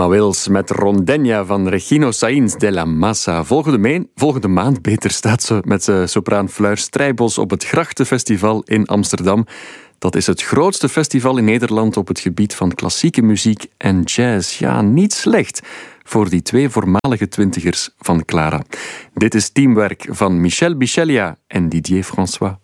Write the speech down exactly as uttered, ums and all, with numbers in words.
Irma Wills met Rondegna van Regino Sainz de la Massa. Volgende, meen, volgende maand beter staat ze met uh, sopraan Fleur Strijbos op het Grachtenfestival in Amsterdam. Dat is het grootste festival in Nederland op het gebied van klassieke muziek en jazz. Ja, niet slecht voor die twee voormalige twintigers van Clara. Dit is teamwerk van Michel Bichelia en Didier François.